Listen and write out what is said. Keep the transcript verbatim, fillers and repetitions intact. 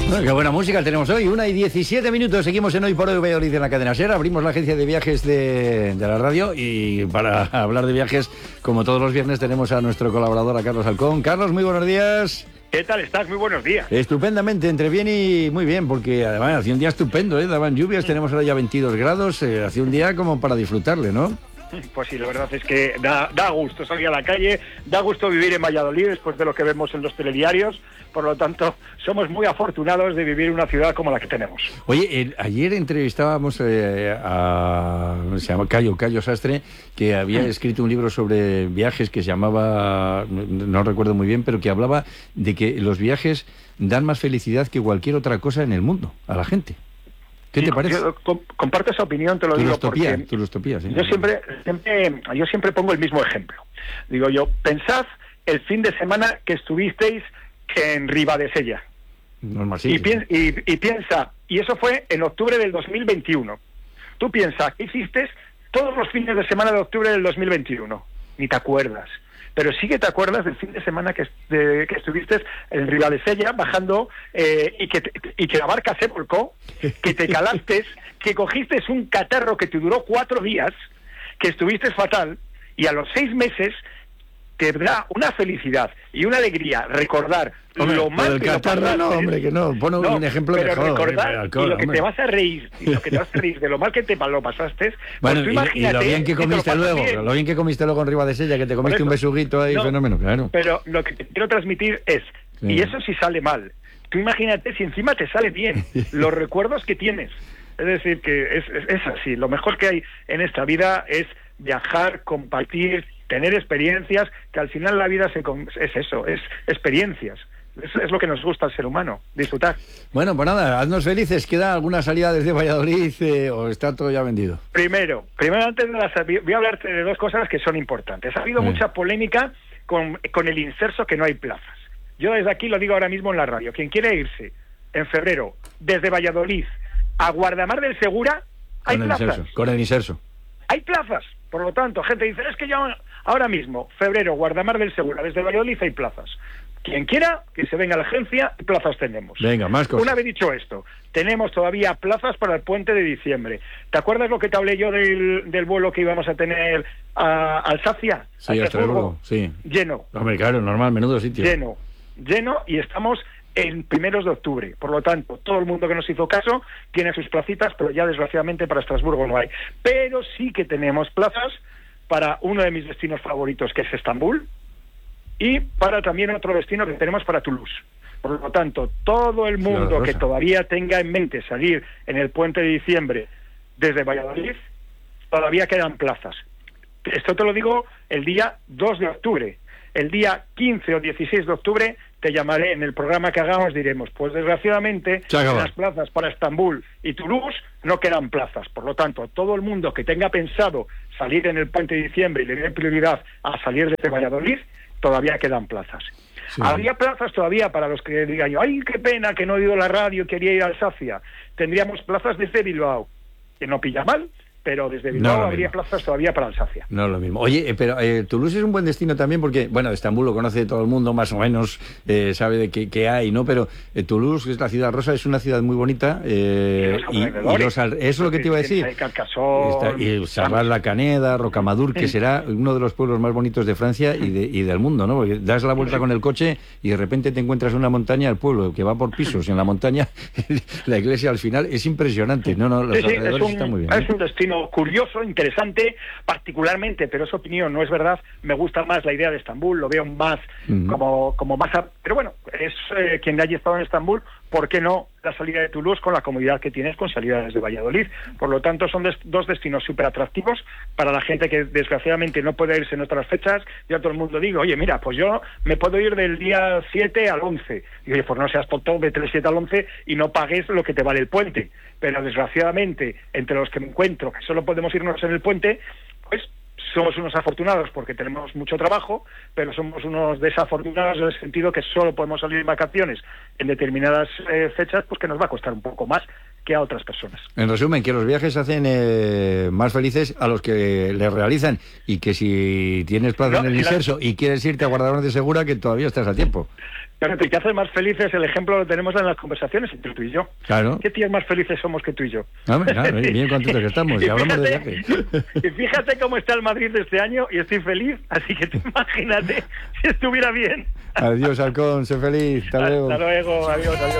Bueno, qué buena música tenemos hoy. Una y diecisiete minutos. Seguimos en Hoy por Hoy Valladolid en la cadena SER. Abrimos la agencia de viajes de, de la radio. Y para hablar de viajes, como todos los viernes, tenemos a nuestro colaborador, a Carlos Halcón. Carlos, muy buenos días. ¿Qué tal estás? Muy buenos días. Estupendamente, entre bien y muy bien, porque además hacía un día estupendo, ¿eh? Daban lluvias, tenemos ahora ya veintidós grados. Eh, hacía un día como para disfrutarle, ¿no? Pues sí, la verdad es que da, da gusto salir a la calle, da gusto vivir en Valladolid después de lo que vemos en los telediarios. Por lo tanto, somos muy afortunados de vivir en una ciudad como la que tenemos. Oye, el, ayer entrevistábamos eh, a se llama Cayo, Cayo Sastre, que había escrito un libro sobre viajes que se llamaba, no, no recuerdo muy bien, pero que hablaba de que los viajes dan más felicidad que cualquier otra cosa en el mundo a la gente. ¿Qué te parece? Yo com- comparto esa opinión, te lo tú digo los topías, porque tú los topías, ¿sí? yo siempre, siempre, yo siempre pongo el mismo ejemplo. Digo yo, pensad el fin de semana que estuvisteis en Ribadesella. Normal, sí. Y, pi- y, y piensa, y eso fue en octubre del dos mil veintiuno. Tú piensas, ¿qué hiciste todos los fines de semana de octubre del dos mil veintiuno? Ni te acuerdas. Pero sí que te acuerdas del fin de semana que, de, que estuviste en Ribadesella bajando eh, y, que te, y que la barca se volcó, que te calaste, que cogiste un catarro que te duró cuatro días, que estuviste fatal, y a los seis meses te da una felicidad y una alegría recordar hombre, lo mal el que lo catarro pasaste. no, hombre, que no, pon No, un ejemplo pero mejor. recordar Alcohol, y lo que hombre. te vas a reír, y lo que te vas a reír de lo mal que te lo pasaste. Bueno, pues tú y, imagínate y lo bien que te lo comiste pasas luego, bien. lo bien que comiste luego en Ribadesella, que te comiste Por un eso. besuguito ahí, No, fenómeno, claro. Pero lo que te quiero transmitir es, Sí. y eso sí sale mal, tú imagínate si encima te sale bien, los recuerdos que tienes. Es decir, que es, es, es así, lo mejor que hay en esta vida es viajar, compartir, tener experiencias, que al final la vida se con- es eso, es experiencias. Es, es lo que nos gusta al ser humano, disfrutar. Bueno, pues nada, haznos felices. ¿Queda alguna salida desde Valladolid eh, o está todo ya vendido? Primero, primero antes de las, voy a hablarte de dos cosas que son importantes. Ha habido Sí. mucha polémica con, con el inserso que no hay plazas. Yo desde aquí lo digo ahora mismo en la radio. Quien quiere irse en febrero desde Valladolid a Guardamar del Segura, hay Con el plazas. inserso. Con el inserso. Hay plazas. Por lo tanto, gente dice, es que yo ahora mismo, febrero, Guardamar del Segura, desde Valladolid hay plazas. Quien quiera, que se venga a la agencia, plazas tenemos. Venga, más cosas. Una vez dicho esto, tenemos todavía plazas para el puente de diciembre. ¿Te acuerdas lo que te hablé yo del, del vuelo que íbamos a tener a Alsacia? Sí, a a Estrasburgo? Estrasburgo, sí. Lleno, Hombre, claro, normal, menudo sitio. lleno, lleno, y estamos en primeros de octubre. Por lo tanto, todo el mundo que nos hizo caso tiene sus placitas, pero ya desgraciadamente para Estrasburgo no hay. Pero sí que tenemos plazas para uno de mis destinos favoritos, que es Estambul, y para también otro destino que tenemos para Toulouse. Por lo tanto, todo el Ciudad mundo Rosa. que todavía tenga en mente salir en el puente de diciembre desde Valladolid, todavía quedan plazas. Esto te lo digo el día dos de octubre. El día quince o dieciséis de octubre te llamaré en el programa que hagamos, diremos, pues desgraciadamente Se acaba. las plazas para Estambul y Toulouse no quedan plazas. Por lo tanto, todo el mundo que tenga pensado salir en el puente de diciembre y le dé prioridad a salir desde Valladolid, todavía quedan plazas. Sí. Habría plazas todavía para los que digan yo, ay, qué pena que no he ido a la radio, quería ir a Alsacia. Tendríamos plazas desde Bilbao, que no pilla mal, pero desde Bilbao No, lo habría mismo. plazas todavía para Alsacia. No es lo mismo. Oye, eh, pero eh, Toulouse es un buen destino también porque, bueno, Estambul lo conoce todo el mundo, más o menos, eh, sabe de qué, qué hay, ¿no? Pero eh, Toulouse, que es la ciudad rosa, es una ciudad muy bonita. Eh, Y y, los alrededores. y los al- eso es lo que te iba a decir. Hay Carcassonne, Está- y Sarlat la Caneda, Rocamadour, que Sí. será uno de los pueblos más bonitos de Francia y, de, y del mundo, ¿no? Porque das la vuelta con el coche y de repente te encuentras en una montaña, el pueblo que va por pisos, y en la montaña la iglesia al final. Es impresionante. No, no, los Sí, sí, alrededores es, están muy un, bien. ¿eh? es un destino curioso, interesante, particularmente, pero es opinión, no es verdad. Me gusta más la idea de Estambul, lo veo más Ujú. como, como más... a- pero bueno, es eh, quien haya estado en Estambul, ¿por qué no la salida de Toulouse con la comodidad que tienes con salida desde Valladolid? Por lo tanto, son des- dos destinos súper atractivos para la gente que desgraciadamente no puede irse en otras fechas. Yo a todo el mundo digo, oye, mira, pues yo me puedo ir del día siete al once. Y oye, pues no seas tonto, vete del siete al once y no pagues lo que te vale el puente. Pero desgraciadamente, entre los que me encuentro, que solo podemos irnos en el puente, pues somos unos afortunados porque tenemos mucho trabajo, pero somos unos desafortunados en el sentido que solo podemos salir en vacaciones en determinadas eh, fechas, pues que nos va a costar un poco más que a otras personas. En resumen, que los viajes hacen eh, más felices a los que les realizan y que si tienes plaza No, en el si la- inserso y quieres irte a Guardamar de Segura, que todavía estás a tiempo. Pero el que hace más felices, el ejemplo lo tenemos en las conversaciones entre tú y yo. Claro. ¿Qué tíos más felices somos que tú y yo? No, no, bien contentos que estamos, y, y hablamos fíjate, de viaje. Y fíjate cómo está el Madrid de este año y estoy feliz, así que tú imagínate si estuviera bien. Adiós, Halcón, sé feliz. Hasta luego. Hasta luego, adiós, adiós.